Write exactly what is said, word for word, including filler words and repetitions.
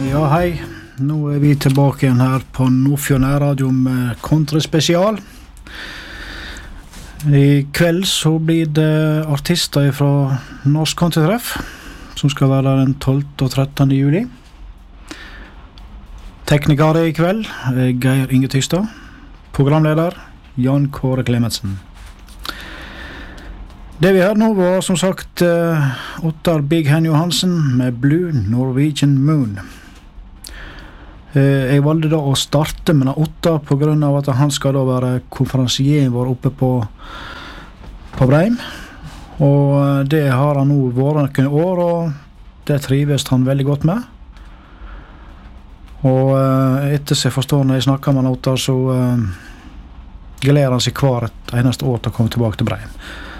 Ja, hei. Nå er vi tilbake igjen her på Nordfjord Nærradio med Kontraspesial. I kveld så blir det artister fra Norsk Countrytreff, som skal være den tolvte og trettende juli. Tekniker i kveld er Geir Inge Tystad. Programleder Jan Kåre Klemetsen. Det vi hørte nå var som sagt uh, Ottar Big Hen Johansen med Blue Norwegian Moon. Uh, jeg valgte da å starte med Ottar på grunn av at han skal da være konferansieren vår oppe på, på Breim. Og uh, det har han nå vært noen år, og det trives han veldig godt med. Og uh, etter seg forstår når jeg snakker med Ottar, så uh, gleder han seg hver et eneste år til å komme tilbake til Breim.